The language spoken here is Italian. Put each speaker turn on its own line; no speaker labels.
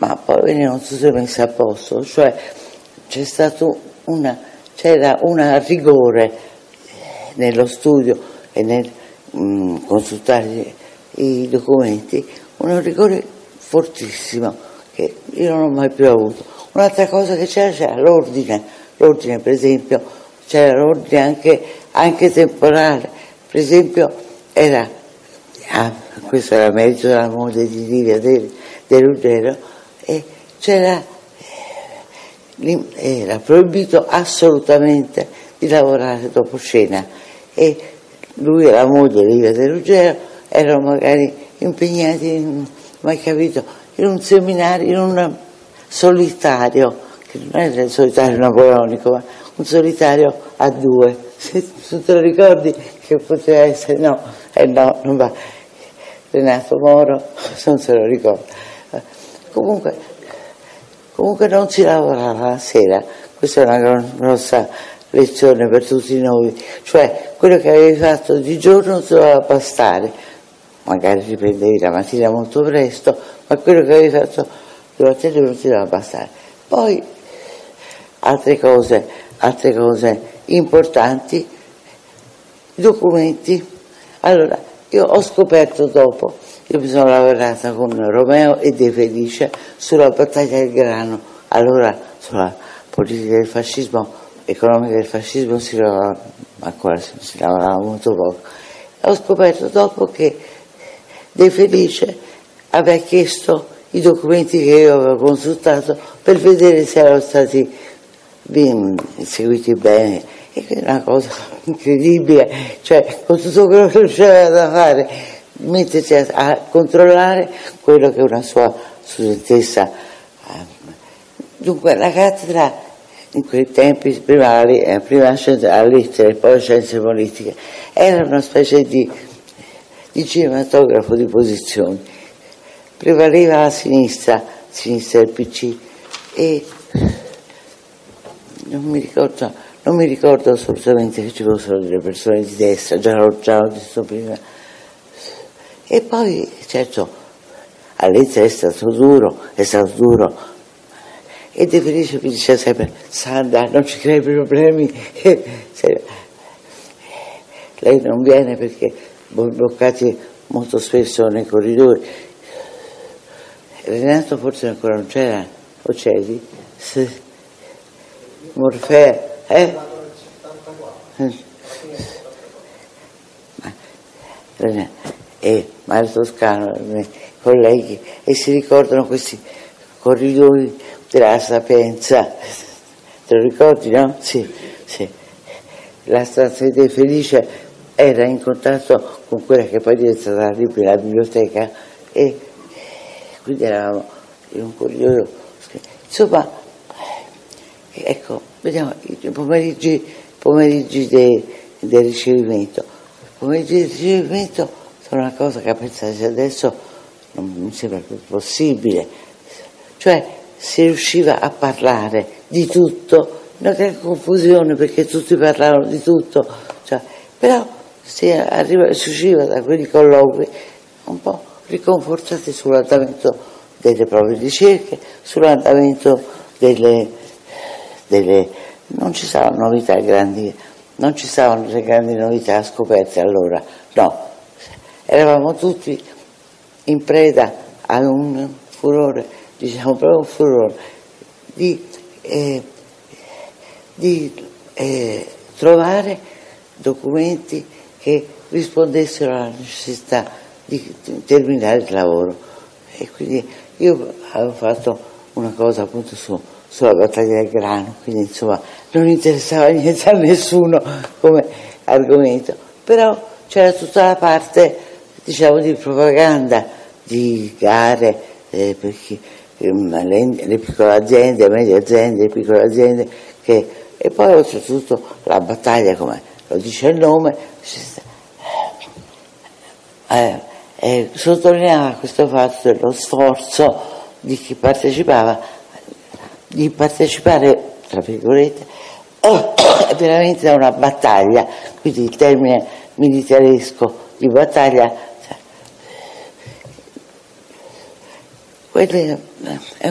ma poi venivano tutte messe a posto, cioè c'era un rigore nello studio e nel consultare i documenti, un rigore fortissimo che io non ho mai più avuto. Un'altra cosa che c'era l'ordine per esempio, c'era l'ordine anche temporale, per esempio questo era merito della moglie di Livia De Ruggero, e era proibito assolutamente di lavorare dopo cena, e lui e la moglie di Livia De Ruggero erano magari impegnati, mai capito, in un seminario, in un solitario, che non era il solitario napoleonico, ma un solitario a due. Se tu te lo ricordi che poteva essere, no, non va. Renato Moro, non se lo ricordo. Comunque non si lavorava la sera, questa è una grossa lezione per tutti noi, cioè quello che avevi fatto di giorno ti doveva bastare, magari riprendevi la mattina molto presto, ma quello che avevi fatto durante il giorno ti doveva bastare. Poi altre cose importanti, documenti. Allora, io ho scoperto dopo, io mi sono lavorata con Romeo e De Felice sulla battaglia del grano, allora sulla politica del fascismo, economica del fascismo si lavorava molto poco. Ho scoperto dopo che De Felice aveva chiesto i documenti che io avevo consultato per vedere se erano stati seguiti bene, e che è una cosa incredibile, cioè con tutto quello che c'era da fare, mettersi a controllare quello che una sua studentessa. Dunque la cattedra in quei tempi, prima la lettera e poi scienze politiche, era una specie di cinematografo di posizioni. Prevaleva la sinistra del PC, e non mi ricordo assolutamente che ci fossero delle persone di destra, già l'ho detto prima. E poi, certo, all'inizio è stato duro, e De Felice mi diceva sempre: Sandra, non ci crei problemi, lei non viene perché bloccati molto spesso nei corridoi. Renato forse ancora non c'era, o c'eri? Morfea, e Mario Toscano, i colleghi, e si ricordano questi corridoi della Sapienza, te lo ricordi, no? Sì. La stanza di De Felice era in contatto con quella che poi è diventata la biblioteca, e quindi eravamo in un corridoio, insomma. Ecco, vediamo i pomeriggi del ricevimento. I pomeriggi del ricevimento sono una cosa che a pensarci adesso non mi sembra più possibile. Cioè si riusciva a parlare di tutto, una gran confusione perché tutti parlavano di tutto, cioè, però si usciva da quei colloqui un po' riconfortati sull'andamento delle proprie ricerche, sull'andamento non ci stavano novità grandi, non ci stavano le grandi novità scoperte allora, no, eravamo tutti in preda a un furore, diciamo proprio un furore di trovare documenti che rispondessero alla necessità di terminare il lavoro. E quindi io avevo fatto una cosa appunto sulla battaglia del grano, quindi insomma non interessava niente a nessuno come argomento, però c'era tutta la parte, diciamo, di propaganda, di gare, perché le piccole aziende, le medie aziende, le piccole aziende, e poi oltretutto la battaglia, come lo dice il nome, sottolineava questo fatto dello sforzo di chi partecipava, di partecipare, tra virgolette, veramente a una battaglia, quindi il termine militaresco di battaglia, è